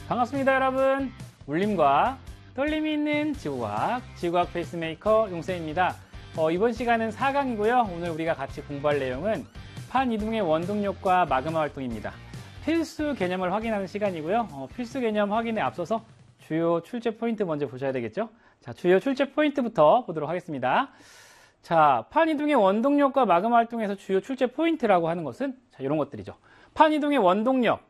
반갑습니다, 여러분. 울림과 떨림이 있는 지구과학 페이스메이커 용쌤입니다. 이번 시간은 4강이고요. 오늘 우리가 같이 공부할 내용은 판이동의 원동력과 마그마 활동입니다. 필수 개념을 확인하는 시간이고요. 필수 개념 확인에 앞서서 주요 출제 포인트 먼저 보셔야 되겠죠? 자, 주요 출제 포인트부터 보도록 하겠습니다. 자, 판이동의 원동력과 마그마 활동에서 주요 출제 포인트라고 하는 것은 자, 이런 것들이죠. 판이동의 원동력,